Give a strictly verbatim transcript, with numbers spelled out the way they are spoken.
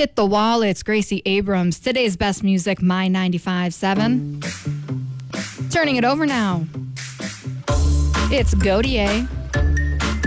Hit the Wall. It's Gracie Abrams. Today's best music, My ninety-five point seven. Turning it over now. It's Godier.